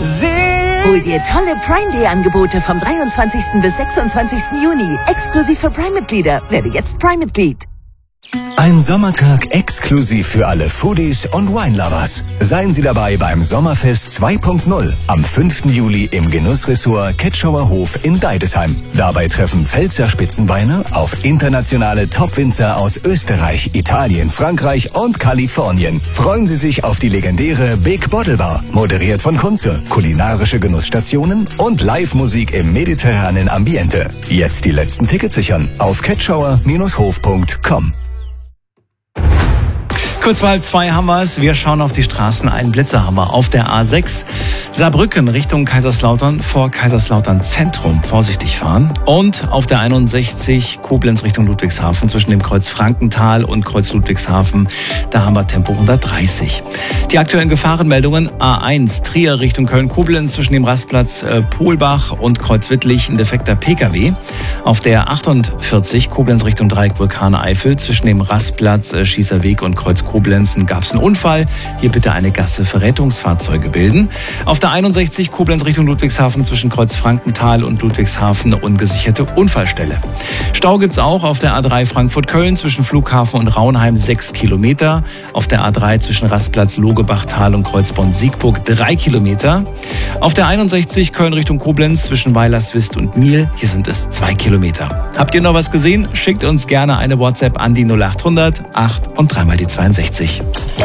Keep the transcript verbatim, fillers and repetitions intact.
Hol dir tolle Prime Day Angebote vom dreiundzwanzigsten bis sechsundzwanzigsten Juni. Exklusiv für Prime-Mitglieder. Werde jetzt Prime-Mitglied. Ein Sommertag exklusiv für alle Foodies und Wine-Lovers. Seien Sie dabei beim Sommerfest zwei Punkt null am fünften Juli im Genussressort Ketschauer Hof in Deidesheim. Dabei treffen Pfälzer Spitzenweine auf internationale Top-Winzer aus Österreich, Italien, Frankreich und Kalifornien. Freuen Sie sich auf die legendäre Big Bottle Bar, moderiert von Kunze, kulinarische Genussstationen und Live-Musik im mediterranen Ambiente. Jetzt die letzten Tickets sichern auf ketschauer Hof punkt com. Kurz vor halb zwei haben wir es. Wir schauen auf die Straßen. Einen Blitzer haben wir auf der A sechs. Saarbrücken Richtung Kaiserslautern vor Kaiserslautern Zentrum. Vorsichtig fahren. Und auf der einundsechzig Koblenz Richtung Ludwigshafen zwischen dem Kreuz Frankenthal und Kreuz Ludwigshafen. Da haben wir Tempo hundertdreißig. Die aktuellen Gefahrenmeldungen: A eins Trier Richtung Köln-Koblenz zwischen dem Rastplatz äh, Pohlbach und Kreuz Wittlich ein defekter P K W. Auf der achtundvierzig Koblenz Richtung Dreieck Vulkaneifel zwischen dem Rastplatz äh, Schießerweg und Kreuz Koblenzen gab es einen Unfall. Hier bitte eine Gasse für Rettungsfahrzeuge bilden. Auf der einundsechzig Koblenz Richtung Ludwigshafen zwischen Kreuz Frankenthal und Ludwigshafen eine ungesicherte Unfallstelle. Stau gibt's auch auf der A drei Frankfurt-Köln zwischen Flughafen und Raunheim sechs Kilometer. Auf der A drei zwischen Rastplatz Logebachtal und Kreuzborn-Siegburg drei Kilometer. Auf der einundsechzig Köln Richtung Koblenz zwischen Weilerswist und Miel. Hier sind es zwei Kilometer. Habt ihr noch was gesehen? Schickt uns gerne eine WhatsApp an die null acht hundert acht und dreimal die zweiundsechzig.